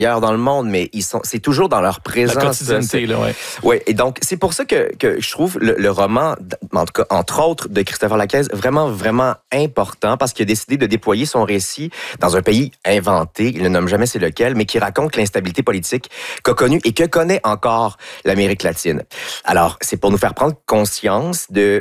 dans le monde, mais c'est toujours dans leur présence. La quotidienneté, là, ouais. Oui, et donc, c'est pour ça que je trouve le roman, en tout cas, entre autres, de Christopher Lacaze, vraiment, vraiment important, parce qu'il a décidé de déployer son récit dans un pays inventé, il ne nomme jamais c'est lequel, mais qui raconte l'instabilité politique qu'a connue et que connaît encore l'Amérique latine. Alors, c'est pour nous faire prendre conscience de